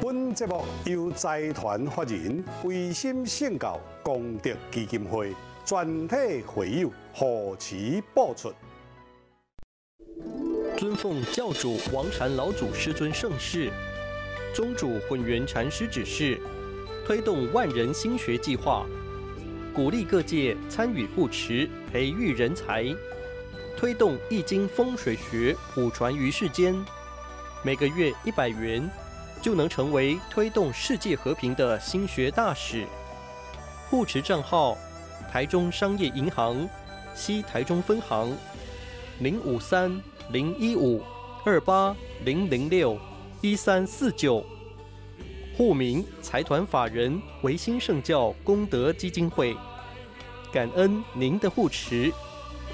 本节目由财团法人维心圣教功德基金会全体会友护持播出。 尊奉教主王禅老祖师尊圣事，宗主混元禅师指示，推动万人心学计划，鼓励各界参与护持，培育人才，推动易经风水学普传于世间。每个月100元，就能成为推动世界和平的心学大使。护持账号：台中商业银行西台中分行053-015-28-006-1349。户名：财团法人维新圣教功德基金会。感恩您的护持。